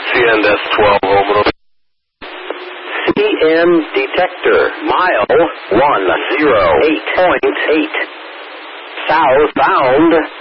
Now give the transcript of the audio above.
CNS 12 Omaha. CN detector, mile 108.8. Southbound